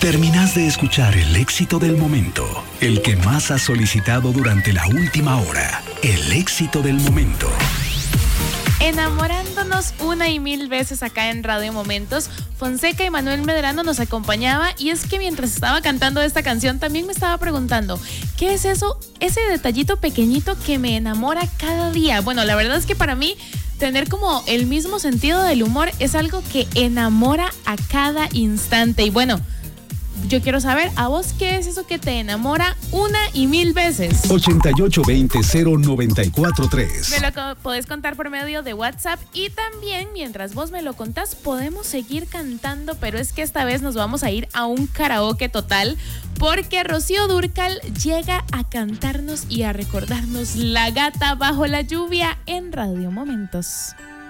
Terminás de escuchar el éxito del momento, el que más has solicitado durante la última hora, el éxito del momento. Enamorándonos una y mil veces acá en Radio Momentos, Fonseca y Manuel Medrano nos acompañaba, y es que mientras estaba cantando esta canción también me estaba preguntando, ¿qué es eso? Ese detallito pequeñito que me enamora cada día. Bueno, la verdad es que para mí tener como el mismo sentido del humor es algo que enamora a cada instante. Y bueno, yo quiero saber, ¿a vos qué es eso que te enamora una y mil veces? 8820-0943. Me lo podés contar por medio de WhatsApp, y también mientras vos me lo contás podemos seguir cantando, pero es que esta vez nos vamos a ir a un karaoke total, porque Rocío Dúrcal llega a cantarnos y a recordarnos La Gata Bajo la Lluvia en Radio Momentos.